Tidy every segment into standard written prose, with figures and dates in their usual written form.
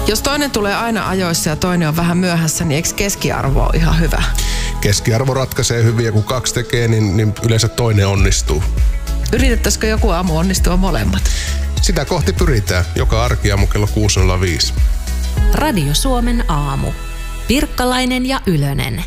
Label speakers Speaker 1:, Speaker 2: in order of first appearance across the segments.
Speaker 1: Jos toinen tulee aina ajoissa ja toinen on vähän myöhässä, niin eikö keskiarvo ole ihan hyvä?
Speaker 2: Keskiarvo ratkaisee hyvin ja kun 2 tekee, niin yleensä toinen onnistuu.
Speaker 1: Yritettäisikö joku aamu onnistua molemmat?
Speaker 2: Sitä kohti pyritään. Joka arkiaamu kello 6.05.
Speaker 3: Radio Suomen aamu. Pirkkalainen ja Ylönen.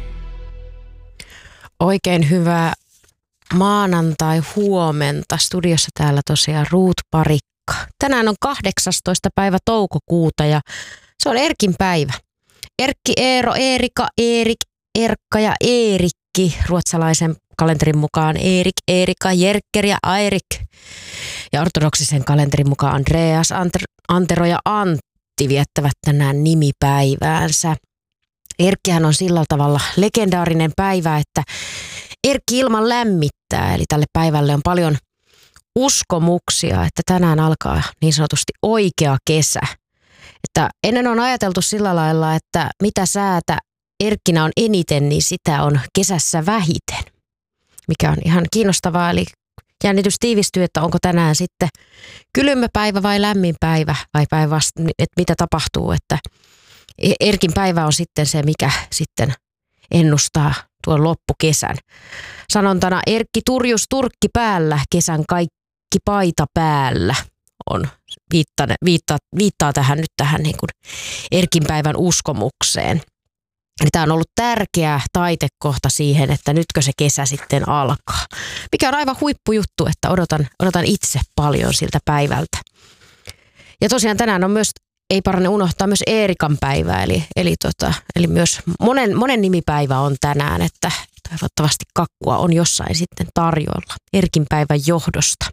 Speaker 4: Oikein hyvää maanantai-huomenta. Studiossa täällä tosiaan Ruut Parikka. Tänään on 18. päivä toukokuuta ja se on Erkin päivä. Erkki, Eero, Eerika, Eerik, Erkka ja Eerikki. Ruotsalaisen kalenterin mukaan Eerik, Eerika, Jerker ja Airik. Ja ortodoksisen kalenterin mukaan Andreas, Antero ja Antti viettävät tänään nimipäiväänsä. Erkkihän on sillä tavalla legendaarinen päivä, että Erkki ilman lämmittää, eli tälle päivälle on paljon uskomuksia, että tänään alkaa niin sanotusti oikea kesä. Että ennen on ajateltu sillä lailla, että mitä säätä Erkkinä on eniten, niin sitä on kesässä vähiten, mikä on ihan kiinnostavaa. Eli jännitys tiivistyy, että onko tänään sitten kylmä päivä vai lämmin päivä vai päinvastoin, että mitä tapahtuu, että Erkin päivä on sitten se, mikä sitten ennustaa tuon loppukesän. Sanontana Erkki turjus turkki päällä, kesän kaikki paita päällä on viittaa tähän nyt tähän niin kuin Erkin päivän uskomukseen. Eli tämä on ollut tärkeä taitekohta siihen, että nytkö se kesä sitten alkaa. Mikä on aivan huippujuttu, että odotan itse paljon siltä päivältä. Ja tosiaan tänään on myös, ei parane unohtaa myös Eerikan päivää, eli myös monen nimipäivä on tänään, että toivottavasti kakkua on jossain sitten tarjolla Erkin päivän johdosta.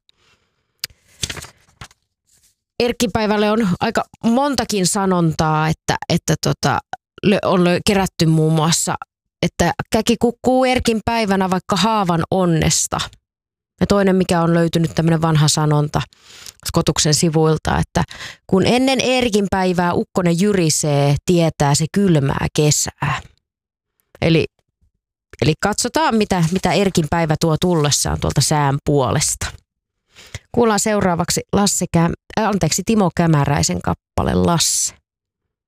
Speaker 4: Erkin päivälle on aika montakin sanontaa, että on kerätty muun muassa, että käki kukkuu Erkin päivänä vaikka haavan onnesta. Ja toinen, mikä on löytynyt tämmöinen vanha sanonta Skotuksen sivuilta, että kun ennen Erkin päivää ukkonen jyrisee, tietää se kylmää kesää. Eli katsotaan, mitä Erkin päivä tuo tullessaan tuolta sään puolesta. Kuullaan seuraavaksi Timo Kämäräisen kappale Lasse.